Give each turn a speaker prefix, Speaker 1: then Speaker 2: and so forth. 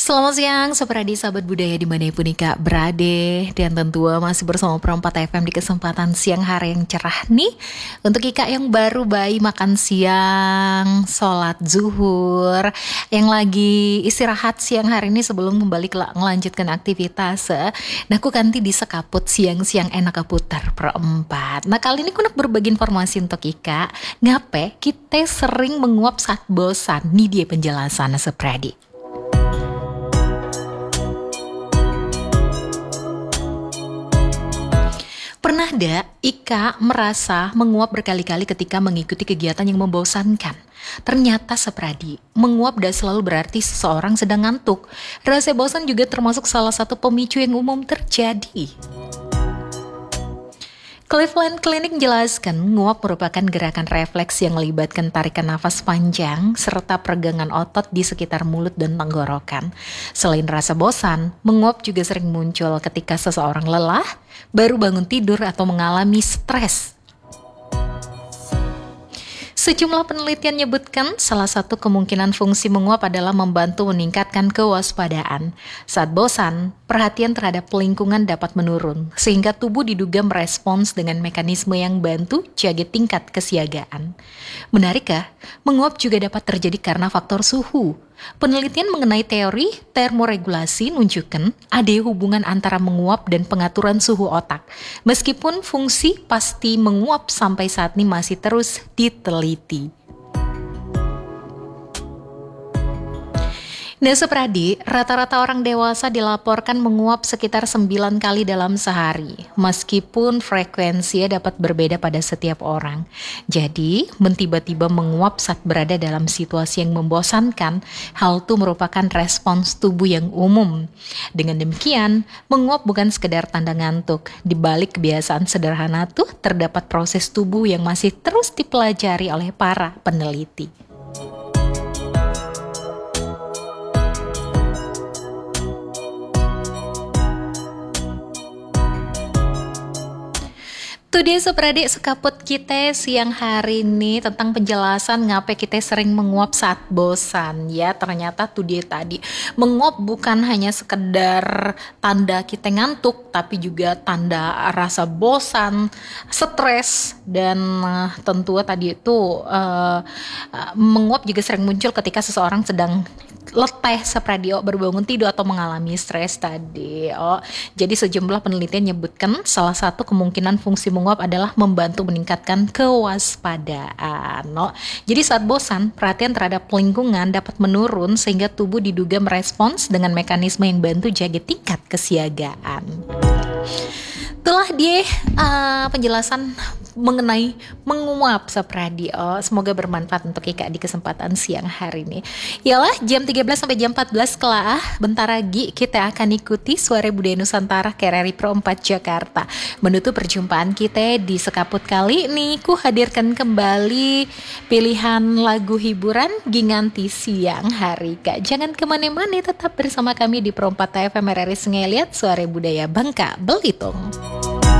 Speaker 1: Selamat siang, Sopradi sahabat budaya dimanapun Ika berada. Dan tentu masih bersama Perempat FM di kesempatan siang hari yang cerah nih. Untuk Ika yang baru bayi makan siang, sholat zuhur, yang lagi istirahat siang hari ini sebelum kembali melanjutkan aktivitas. Nah aku ganti di sekaput siang-siang enak putar perempat. Nah kali ini aku nak berbagi informasi untuk Ika. Ngape kita sering menguap saat bosan. Nih dia penjelasan Sopradi. Pernah ada Ika merasa menguap berkali-kali ketika mengikuti kegiatan yang membosankan? Ternyata Sopradi, menguap tidak selalu berarti seseorang sedang ngantuk. Rasa bosan juga termasuk salah satu pemicu yang umum terjadi. Cleveland Clinic menjelaskan nguap merupakan gerakan refleks yang melibatkan tarikan nafas panjang serta peregangan otot di sekitar mulut dan tenggorokan. Selain rasa bosan, menguap juga sering muncul ketika seseorang lelah, baru bangun tidur atau mengalami stres. Sejumlah penelitian menyebutkan salah satu kemungkinan fungsi menguap adalah membantu meningkatkan kewaspadaan. Saat bosan, perhatian terhadap lingkungan dapat menurun, sehingga tubuh diduga merespons dengan mekanisme yang bantu jaga tingkat kesiagaan. Menarikkah? Menguap juga dapat terjadi karena faktor suhu. Penelitian mengenai teori termoregulasi menunjukkan ada hubungan antara menguap dan pengaturan suhu otak. Meskipun fungsi pasti menguap sampai saat ini masih terus diteliti. Nah Sopradi, rata-rata orang dewasa dilaporkan menguap sekitar 9 kali dalam sehari, meskipun frekuensinya dapat berbeda pada setiap orang. Jadi, tiba-tiba menguap saat berada dalam situasi yang membosankan, hal itu merupakan respons tubuh yang umum. Dengan demikian, menguap bukan sekedar tanda ngantuk. Di balik kebiasaan sederhana tuh, terdapat proses tubuh yang masih terus dipelajari oleh para peneliti. Itu dia Sopradi sekaput kita siang hari ini tentang penjelasan ngapain kita sering menguap saat bosan. Ya ternyata tuh dia tadi, menguap bukan hanya sekedar tanda kita ngantuk, tapi juga tanda rasa bosan, stres, dan tentu tadi itu menguap juga sering muncul ketika seseorang sedang letih Sopradi, baru bangun tidur atau mengalami stres tadi. Jadi sejumlah penelitian menyebutkan salah satu kemungkinan fungsi menguap adalah membantu meningkatkan kewaspadaan. Jadi saat bosan, perhatian terhadap lingkungan dapat menurun sehingga tubuh diduga merespons dengan mekanisme yang bantu jaga tingkat kesiagaan. Itulah dia penjelasan mengenai menguap Sopradi. Semoga bermanfaat untuk Ika di kesempatan siang hari ini. Yalah, jam 13 sampai jam 14 kelak, bentar lagi kita akan ikuti Suara Budaya Nusantara KRRI Pro 4 Jakarta. Menutup perjumpaan kita di sekaput kali ini, ku hadirkan kembali pilihan lagu hiburan Ginganti siang hari Kak. Jangan kemana-mana, tetap bersama kami di Pro 4 FM RRI Sungai Liat, Suara Budaya Bangka Belitung.